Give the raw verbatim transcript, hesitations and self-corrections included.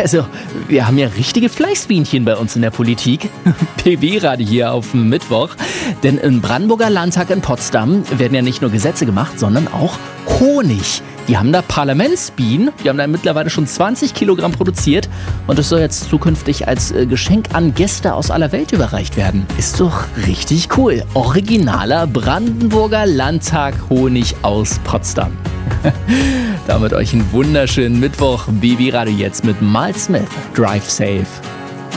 Also, wir haben ja richtige Fleißbienchen bei uns in der Politik. P B-Radio hier auf dem Mittwoch. Denn im Brandenburger Landtag in Potsdam werden ja nicht nur Gesetze gemacht, sondern auch Honig. Die haben da Parlamentsbienen, die haben da mittlerweile schon zwanzig Kilogramm produziert und das soll jetzt zukünftig als äh, Geschenk an Gäste aus aller Welt überreicht werden. Ist doch richtig cool. Originaler Brandenburger Landtag Honig aus Potsdam. Damit euch einen wunderschönen Mittwoch. B B Radio jetzt mit Miles Smith. Drive safe.